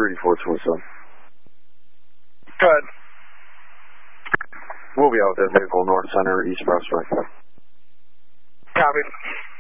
3427. Go ahead. We'll be out with that vehicle north center, East Prospect. Copy.